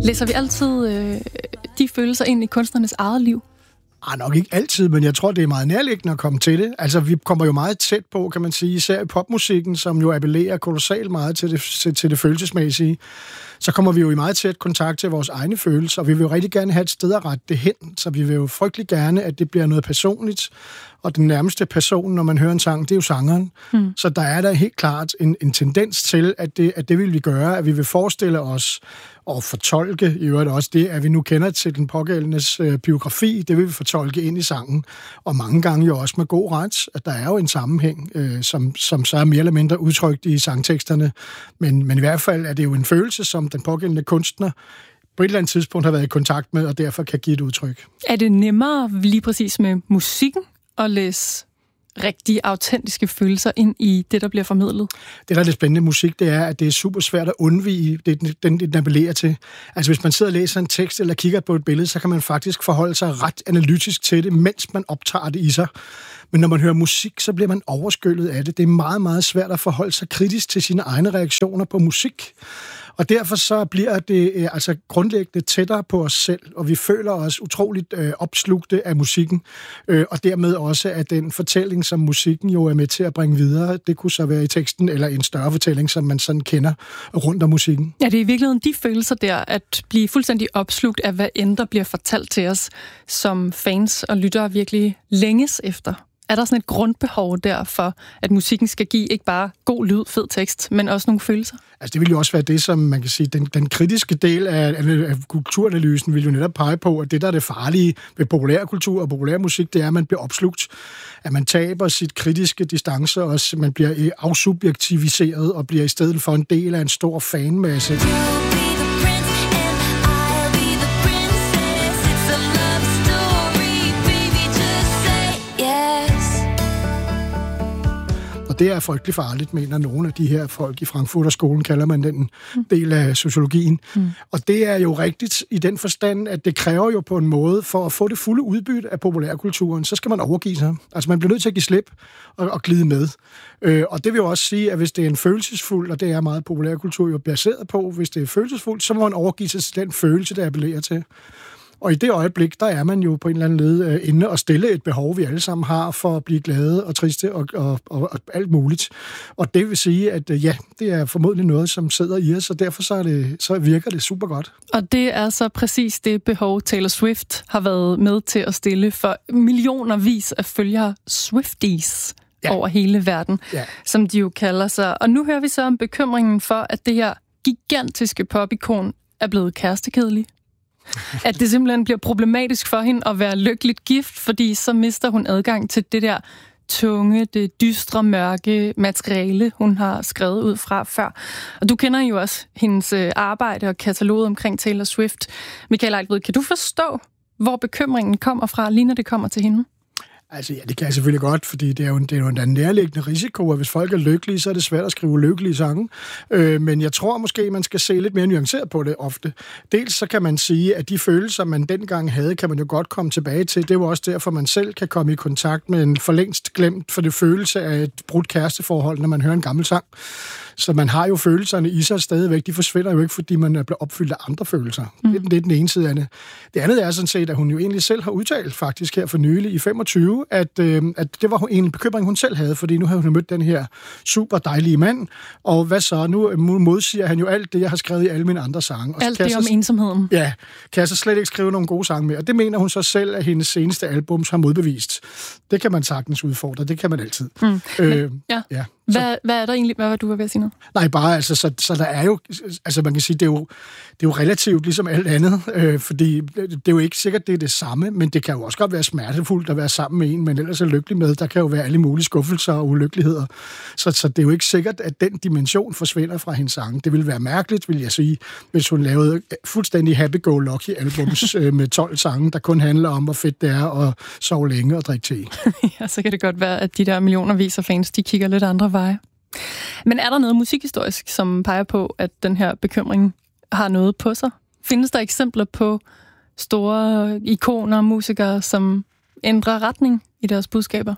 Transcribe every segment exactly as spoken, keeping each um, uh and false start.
Læser vi altid øh, de følelser ind i kunstnernes eget liv? Ah, nok ikke altid, men jeg tror, det er meget nærliggende at komme til det. Altså, vi kommer jo meget tæt på, kan man sige, især i popmusikken, som jo appellerer kolossalt meget til det, til, til det følelsesmæssige. Så kommer vi jo i meget tæt kontakt til vores egne følelser, og vi vil jo rigtig gerne have et sted at rette det hen, så vi vil jo frygtelig gerne, at det bliver noget personligt, og den nærmeste person, når man hører en sang, det er jo sangeren. Mm. Så der er der helt klart en, en tendens til, at det, at det vil vi gøre, at vi vil forestille os og fortolke, i øvrigt også det, at vi nu kender til den pågældendes øh, biografi, det vil vi fortolke ind i sangen, og mange gange jo også med god ret, at der er jo en sammenhæng, øh, som, som så er mere eller mindre udtrykt i sangteksterne, men, men i hvert fald er det jo en følelse, som den pågældende kunstner på et eller andet tidspunkt har været i kontakt med, og derfor kan give et udtryk. Er det nemmere lige præcis med musikken at læse rigtige, autentiske følelser ind i det, der bliver formidlet? Det, der er det spændende musik, det er, at det er super svært at undvige det, den, den appellerer til. Altså, hvis man sidder og læser en tekst eller kigger på et billede, så kan man faktisk forholde sig ret analytisk til det, mens man optager det i sig. Men når man hører musik, så bliver man overskyllet af det. Det er meget, meget svært at forholde sig kritisk til sine egne reaktioner på musik. Og derfor så bliver det øh, altså grundlæggende tættere på os selv, og vi føler os utroligt øh, opslugte af musikken, øh, og dermed også af den fortælling, som musikken jo er med til at bringe videre. Det kunne så være i teksten, eller en større fortælling, som man sådan kender rundt om musikken. Ja, det er i virkeligheden de følelser der, at blive fuldstændig opslugt af, hvad end der bliver fortalt til os, som fans og lyttere virkelig længes efter. Er der sådan et grundbehov der for, at musikken skal give ikke bare god lyd, fed tekst, men også nogle følelser? Altså det vil jo også være det, som man kan sige, den, den kritiske del af, af kulturanalysen vil jo netop pege på, at det, der er det farlige ved populærkultur og populærmusik, det er, at man bliver opslugt, at man taber sit kritiske distance, og man bliver afsubjektiviseret og bliver i stedet for en del af en stor fanmasse. Det er frygtelig farligt, mener nogle af de her folk i Frankfurterskolen, kalder man den del af sociologien. Mm. Og det er jo rigtigt i den forstand, at det kræver jo på en måde, for at få det fulde udbytte af populærkulturen, så skal man overgive sig. Altså man bliver nødt til at give slip og, og glide med. Øh, og det vil jo også sige, at hvis det er en følelsesfuld, og det er meget populærkultur jo baseret på, hvis det er følelsesfuldt, så må man overgive sig til den følelse, der appellerer til. Og i det øjeblik, der er man jo på en eller anden led øh, inde og stille et behov, vi alle sammen har for at blive glade og triste og, og, og, og alt muligt. Og det vil sige, at øh, ja, det er formodentlig noget, som sidder i os, og derfor så, er det, så virker det super godt. Og det er så præcis det behov, Taylor Swift har været med til at stille for millionervis af følgere Swifties ja. over hele verden, ja. som de jo kalder sig. Og nu hører vi så om bekymringen for, at det her gigantiske popikon er blevet kærestekedelig. At det simpelthen bliver problematisk for hende at være lykkeligt gift, fordi så mister hun adgang til det der tunge, det dystre, mørke materiale, hun har skrevet ud fra før. Og du kender jo også hendes arbejde og kataloget omkring Taylor Swift. Michael Eigtved, kan du forstå, hvor bekymringen kommer fra, lige når det kommer til hende? Altså, ja, det kan jeg selvfølgelig godt, fordi det er jo en, det er jo en nærliggende risiko, at hvis folk er lykkelige, så er det svært at skrive lykkelige sange. Øh, men jeg tror måske, man skal se lidt mere nuanceret på det ofte. Dels så kan man sige, at de følelser, man dengang havde, kan man jo godt komme tilbage til. Det er jo også derfor, man selv kan komme i kontakt med en forlængst glemt for det følelse af et brudt kæresteforhold, når man hører en gammel sang. Så man har jo følelserne i sig stadigvæk. De forsvinder jo ikke, fordi man er blevet opfyldt af andre følelser. Mm. Det, det er den ene side af det. Det andet er sådan set, at hun jo egentlig selv har udtalt faktisk her for nylig i femogtyve, at, øh, at det var en bekymring, hun selv havde, fordi nu havde hun mødt den her super dejlige mand, og hvad så? Nu modsiger han jo alt det, jeg har skrevet i alle mine andre sange. Og alt det om så, ensomheden. Ja, kan jeg så slet ikke skrive nogle gode sange mere. Og det mener hun så selv, at hendes seneste albums har modbevist. Det kan man sagtens udfordre, det kan man altid. Mm. Øh, Men, ja. ja. Hvad, hvad er der egentlig, hvad var du ved at sige noget? Nej, bare altså, så, så der er jo, altså man kan sige, det er jo, det er jo relativt ligesom alt andet, øh, fordi det er jo ikke sikkert, det er det samme, men det kan jo også godt være smertefuldt at være sammen med en, men ellers er lykkelig med. Der kan jo være alle mulige skuffelser og ulykkeligheder. Så, så det er jo ikke sikkert, at den dimension forsvinder fra hendes sange. Det ville være mærkeligt, vil jeg sige, hvis hun lavede fuldstændig happy-go-lucky albums øh, med tolv sange, der kun handler om, hvor fedt det er at sove længe og drikke te. Ja, så kan det godt være, at de der millionervis af fans, de kigger lidt andre veje. Men er der noget musikhistorisk, som peger på, at den her bekymring har noget på sig? Findes der eksempler på store ikoner og musikere, som ændrer retning i deres budskaber?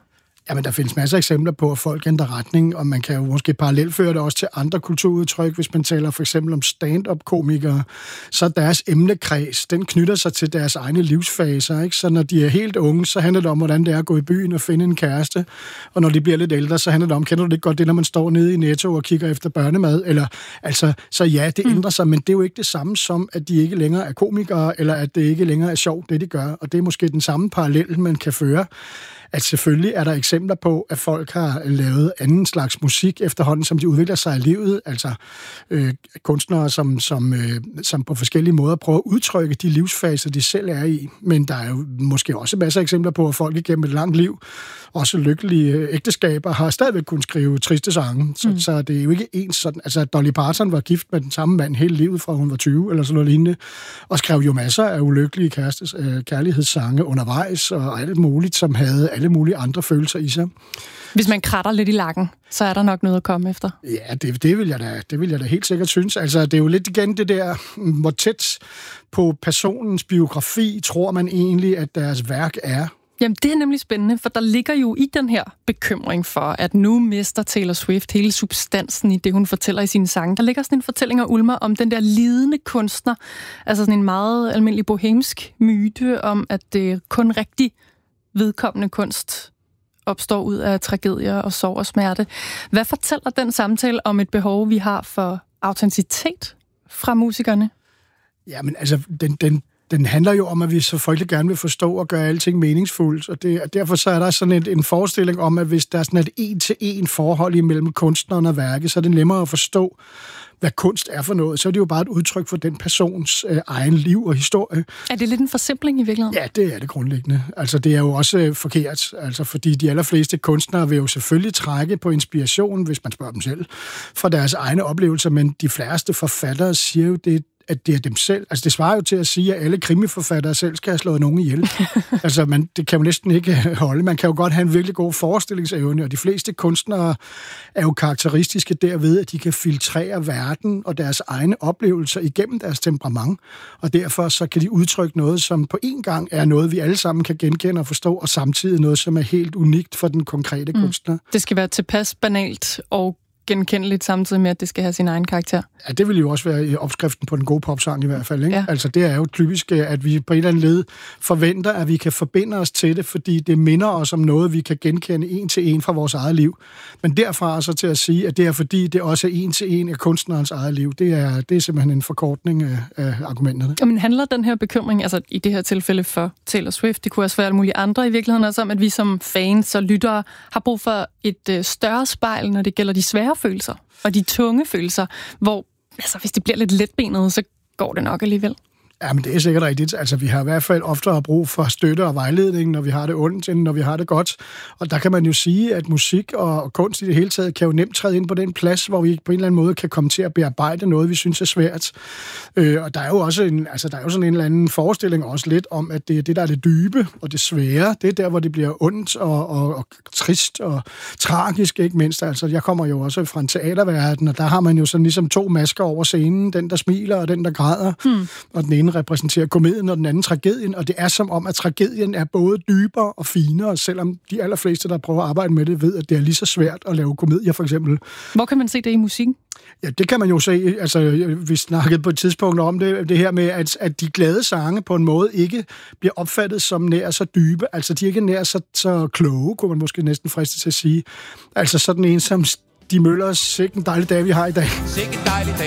Jamen, der findes masser af eksempler på, at folk ændrer retning, og man kan jo måske parallelføre det også til andre kulturudtryk. Hvis man taler for eksempel om stand-up-komikere, så deres emnekreds, den knytter sig til deres egne livsfaser, ikke? Så når de er helt unge, så handler det om, hvordan det er at gå i byen og finde en kæreste. Og når de bliver lidt ældre, så handler det om, kender du det godt, det når man står nede i Netto og kigger efter børnemad? Eller, altså, så ja, det ændrer sig, men det er jo ikke det samme som, at de ikke længere er komikere, eller at det ikke længere er sjovt, det de gør. Og det er måske den samme parallel, man kan føre. At selvfølgelig er der eksempler på, at folk har lavet anden slags musik efterhånden, som de udvikler sig i livet. Altså øh, kunstnere, som, som, øh, som på forskellige måder prøver at udtrykke de livsfaser, de selv er i. Men der er jo måske også masser af eksempler på, at folk igennem et langt liv, også lykkelige ægteskaber, har stadigvæk kunnet skrive triste sange. Så, mm. så det er jo ikke ens sådan. Altså Dolly Parton var gift med den samme mand hele livet, fra hun var tyve, eller sådan noget lignende, og skrev jo masser af ulykkelige kærestes, øh, kærlighedssange undervejs, og alt muligt, som havde alle mulige andre følelser i sig. Hvis man kratter lidt i lakken, så er der nok noget at komme efter. Ja, det, det, vil jeg da, det vil jeg da helt sikkert synes. Altså, det er jo lidt igen det der, hvor tæt på personens biografi tror man egentlig, at deres værk er. Jamen, det er nemlig spændende, for der ligger jo i den her bekymring for, at nu mister Taylor Swift hele substansen i det, hun fortæller i sine sange. Der ligger sådan en fortælling af Ulmer om den der lidende kunstner, altså sådan en meget almindelig bohemsk myte om, at det kun rigtig vedkommende kunst opstår ud af tragedier og sorg og smerte. Hvad fortæller den samtale om et behov, vi har for autenticitet fra musikerne? Jamen, altså, den, den, den handler jo om, at vi så frygtelig gerne vil forstå og gøre alting meningsfuldt, og, det, og derfor så er der sådan en, en forestilling om, at hvis der er sådan et en-til-en forhold imellem kunstneren og værket, så er det nemmere at forstå, hvad kunst er for noget, så er det jo bare et udtryk for den persons øh, egen liv og historie. Er det lidt en forsimpling i virkeligheden? Ja, det er det grundlæggende. Altså, det er jo også øh, forkert, altså, fordi de allerfleste kunstnere vil jo selvfølgelig trække på inspiration, hvis man spørger dem selv, fra deres egne oplevelser, men de fleste forfattere siger jo, det at det er dem selv. Altså, det svarer jo til at sige, at alle krimiforfattere selv skal have slået nogen ihjel. altså, man, det kan jo næsten ikke holde. Man kan jo godt have en virkelig god forestillingsevne, og de fleste kunstnere er jo karakteristiske derved, at de kan filtrere verden og deres egne oplevelser igennem deres temperament, og derfor så kan de udtrykke noget, som på en gang er noget, vi alle sammen kan genkende og forstå, og samtidig noget, som er helt unikt for den konkrete mm. kunstner. Det skal være tilpas banalt og genkendeligt samtidig med, at det skal have sin egen karakter. Ja, det vil jo også være opskriften på den gode popsang i hvert fald. Ikke? Ja. Altså, det er jo typisk, at vi på et eller andet led forventer, at vi kan forbinde os til det, fordi det minder os om noget, vi kan genkende en til en fra vores eget liv. Men derfra så til at sige, at det er fordi, det også er en til en af kunstnerens eget liv, det er, det er simpelthen en forkortning af, af argumenterne. Men handler den her bekymring, altså i det her tilfælde for Taylor Swift, det kunne også være alle mulige andre i virkeligheden, også om, at vi som fans og lyttere har brug for et øh, større spejl, når det gælder de svære følelser og de tunge følelser, hvor altså, hvis det bliver lidt letbenet, så går det nok alligevel. Ja, men det er sikkert rigtigt. Altså, vi har i hvert fald oftere brug for støtte og vejledning, når vi har det ondt, end når vi har det godt. Og der kan man jo sige, at musik og kunst i det hele taget kan jo nemt træde ind på den plads, hvor vi på en eller anden måde kan komme til at bearbejde noget, vi synes er svært. Øh, og der er jo også en, altså, der er jo sådan en eller anden forestilling også lidt om, at det er det, der er det dybe og det svære. Det er der, hvor det bliver ondt og, og, og trist og tragisk, ikke mindst. Altså, jeg kommer jo også fra en teaterverden, og der har man jo sådan ligesom to masker over scenen. Den, der smiler, og den, der græder. Hmm. Og den ene repræsenterer komedien, og den anden tragedien, og det er som om, at tragedien er både dybere og finere, selvom de allerfleste, der prøver at arbejde med det, ved, at det er lige så svært at lave komedier, for eksempel. Hvor kan man se det i musikken? Ja, det kan man jo se. Altså, vi snakkede på et tidspunkt om det, det her med, at, at de glade sange på en måde ikke bliver opfattet som nær så dybe. Altså, de er ikke nær så, så kloge, kunne man måske næsten friste til at sige. Altså, sådan en som De Møllers, sikke en dejlig dag, vi har i dag.